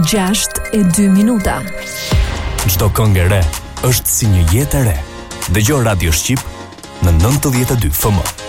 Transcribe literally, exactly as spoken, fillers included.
gjashtë e dy minuta. Çdo këngë e re është si një jetë e re. Dëgjoj Radio Shqip në nëntëdhjetë e dy F M.